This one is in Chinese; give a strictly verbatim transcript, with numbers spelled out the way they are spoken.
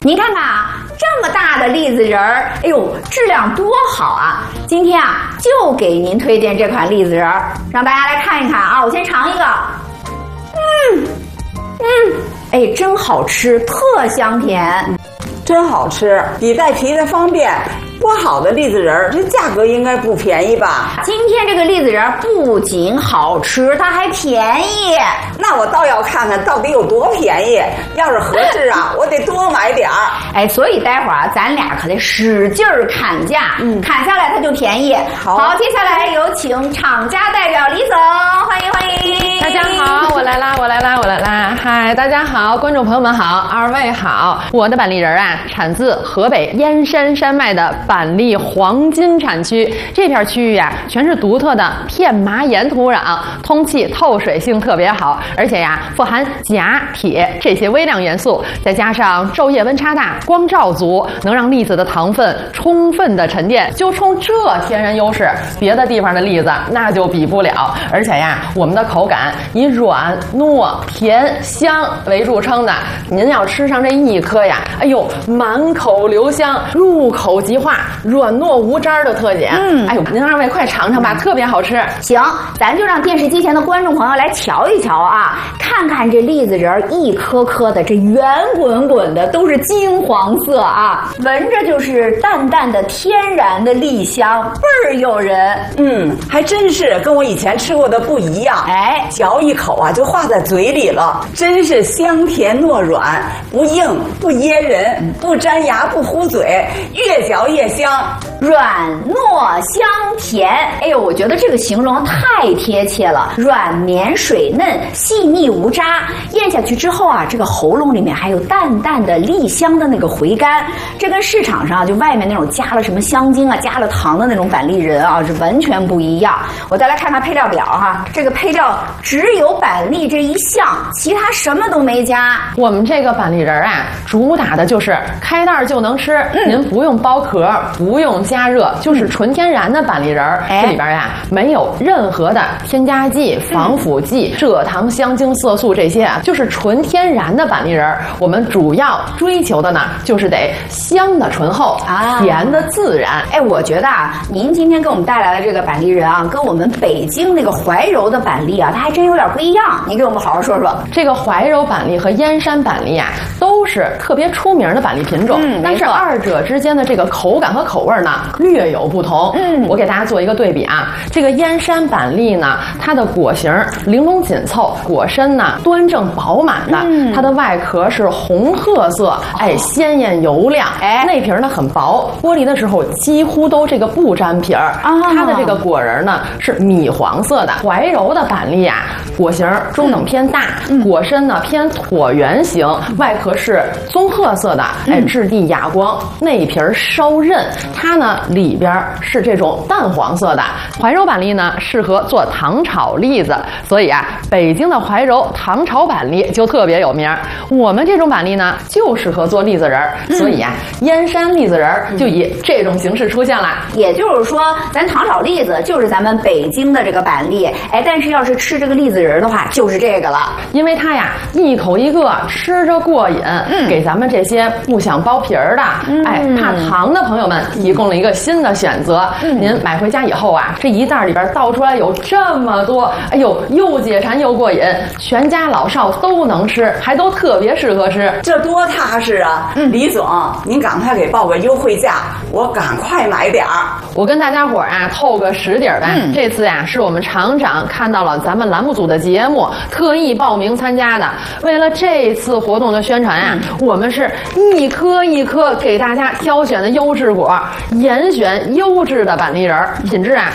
您看看啊，这么大的栗子仁儿，哎呦，质量多好啊！今天啊，就给您推荐这款栗子仁儿，让大家来看一看啊。我先尝一个，嗯嗯，哎，真好吃，特香甜， 真好吃，比带皮的方便。剥好的栗子仁儿，这价格应该不便宜吧？ 今天这个栗子仁儿不仅好吃，它还便宜。 那我倒要看看到底有多便宜。要是合适啊，我得多买点儿。 哎，所以待会儿啊，咱俩可得使劲儿砍价，嗯，砍下来它就便宜。 好， 好，接下来有请厂家代表李总，欢迎欢迎。 大家好，我来啦，我来啦，我来啦！嗨，大家好，观众朋友们好，二位好。我的板栗仁啊，产自河北燕山山脉的板栗黄金产区，这片区域啊，全是独特的片麻岩土壤，通气透水性特别好，而且呀，富含钾、铁这些微量元素，再加上昼夜温差大、光照足，能让栗子的糖分充分的沉淀。就冲这天然优势，别的地方的栗子那就比不了。而且呀，我们的口感以软、糯、甜、香为著称的，您要吃上这一颗呀，哎呦，满口留香，入口即化。软糯无渣的特点，嗯，哎呦，您二位快尝尝吧，特别好吃。 行，咱就让电视机前的观众朋友来瞧一瞧啊，看看这栗子仁儿一颗颗的，这圆滚滚的都是金黄色啊，闻着就是淡淡的天然的栗香，倍儿诱人。 嗯，还真是跟我以前吃过的不一样。 哎， 嚼一口啊就化在嘴里了，真是香甜糯软，不硬不噎人，不粘牙不糊嘴，越嚼越香。 软糯香甜，哎呦，我觉得这个形容太贴切了，软绵水嫩，细腻无渣，咽下去之后啊，这个喉咙里面还有淡淡的栗香的那个回甘，这跟市场上就外面那种加了什么香精啊、加了糖的那种板栗仁啊，是完全不一样。我再来看看配料表哈，这个配料只有板栗这一项，其他什么都没加。 我们这个板栗仁啊，主打的就是开袋就能吃，嗯、您不用剥壳，不用加热，就是纯天然的板栗仁儿。哎、这里边呀、啊、没有任何的添加剂、防腐剂、蔗糖、香精、色素这些啊，就是纯天然的板栗仁儿。我们主要追求的呢，就是得香的醇厚啊，甜的自然。 哎，我觉得啊，您今天给我们带来的这个板栗仁啊，跟我们北京那个怀柔的板栗啊，它还真有点不一样。您给我们好好说说。 这个怀柔板栗和燕山板栗啊，都是特别出名的板栗品种，嗯、但是二者之间的这个口感和口味呢，略有不同。嗯，我给大家做一个对比啊，这个燕山板栗呢，它的果形玲珑紧凑，果身呢端正饱满的，嗯、它的外壳是红褐色，哎，鲜艳油亮，哎，内皮呢很薄，剥离的时候几乎都这个不沾皮儿。啊，它的这个果仁呢是米黄色的。怀柔的板栗啊，果形中等偏大，嗯、果身呢偏椭圆形，外壳是棕褐色的，哎，质地哑光，内皮稍韧，它呢里边是这种淡黄色的。怀柔板栗呢适合做糖炒栗子，所以啊，北京的怀柔糖炒板栗就特别有名。我们这种板栗呢就适合做栗子仁儿，嗯、所以啊，燕山栗子仁儿就以这种形式出现了。 也就是说，咱糖炒栗子就是咱们北京的这个板栗，哎，但是要是吃这个栗子仁儿的话，就是这个了， 因为它呀一口一个，吃着过瘾，嗯、给咱们这些不想剥皮儿的，嗯、哎，怕糖的朋友们提供了一个新的选择。嗯、您买回家以后啊，这一袋里边倒出来有这么多，哎呦，又解馋又过瘾，全家老少都能吃，还都特别适合吃， 这多踏实啊！嗯，李总，您赶快给报个优惠价，我赶快买点儿。 我跟大家伙儿啊透个实底儿呗。嗯、这次呀、啊，是我们厂长看到了咱们栏目组的节目，特意报名参加的。为了这次活动的宣传啊，嗯、我们是一颗一颗给大家挑选的优质果，严选优质的板栗仁儿，品质啊